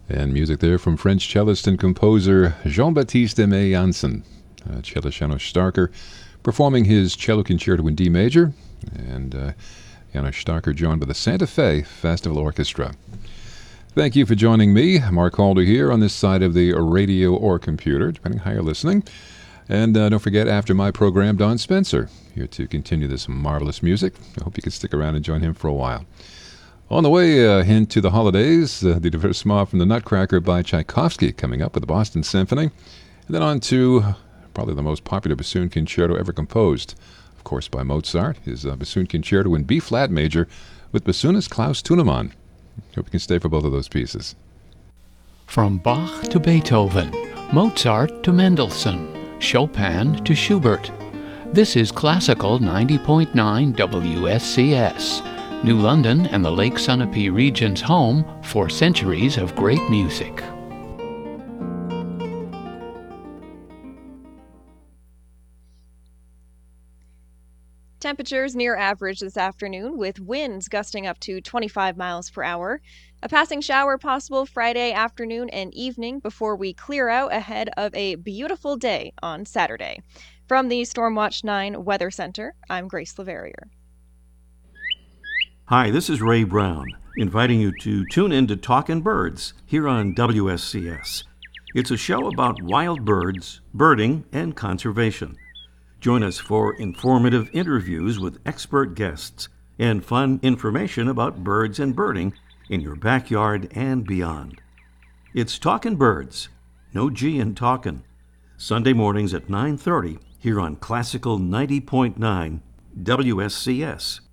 And music there from French cellist and composer Jean-Baptiste Aimé Janssen. Cellist Janos Starker performing his cello concerto in D major, and Janos Starker joined by the Santa Fe Festival Orchestra. Thank you for joining me. Mark Halder here on this side of the radio or computer, depending how you're listening. And don't forget, after my program, Don Spencer, here to continue this marvelous music. I hope you can stick around and join him for a while. On the way into the holidays, the Divertissement from the Nutcracker by Tchaikovsky coming up with the Boston Symphony. And then on to probably the most popular bassoon concerto ever composed, of course, by Mozart, his bassoon concerto in B-flat major with bassoonist Klaus Thunemann. Hope you can stay for both of those pieces. From Bach to Beethoven, Mozart to Mendelssohn, Chopin to Schubert. This is Classical 90.9 WSCS. New London and the Lake Sunapee region's home for centuries of great music. Temperatures near average this afternoon with winds gusting up to 25 miles per hour. A passing shower possible Friday afternoon and evening before we clear out ahead of a beautiful day on Saturday. From the Stormwatch 9 Weather Center, I'm Grace Leverrier. Hi, this is Ray Brown, inviting you to tune in to Talkin' Birds here on WSCS. It's a show about wild birds, birding, and conservation. Join us for informative interviews with expert guests and fun information about birds and birding in your backyard and beyond. It's Talkin' Birds, no G in talkin', Sunday mornings at 9:30 here on Classical 90.9 WSCS.